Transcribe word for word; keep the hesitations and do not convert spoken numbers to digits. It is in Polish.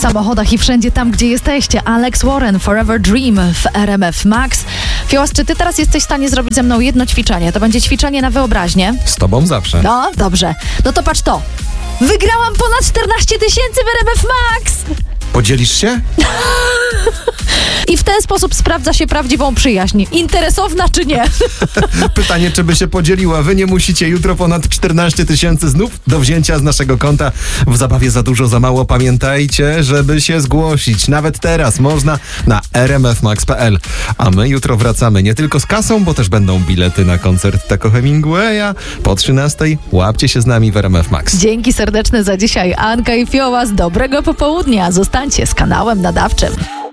samochodach i wszędzie tam, gdzie jesteście. Alex Warren, Forever Dream w R M F Max. Fiołas, czy ty teraz jesteś w stanie zrobić ze mną jedno ćwiczenie? To będzie ćwiczenie na wyobraźnię. Z tobą zawsze. No, dobrze. No to patrz to. Wygrałam ponad czternaście tysięcy w R M F Max! Podzielisz się? I w ten sposób sprawdza się prawdziwą przyjaźń. Interesowna czy nie? Pytanie, czy by się podzieliła. Wy nie musicie. Jutro ponad czternaście tysięcy znów do wzięcia z naszego konta. W zabawie za dużo, za mało. Pamiętajcie, żeby się zgłosić. Nawet teraz można na r m f max kropka p l. A my jutro wracamy nie tylko z kasą, bo też będą bilety na koncert Taco Hemingwaya. Po trzynastej łapcie się z nami w R M F Max. Dzięki serdeczne za dzisiaj. Anka i Fiołas. Dobrego popołudnia. Zostańcie z kanałem nadawczym.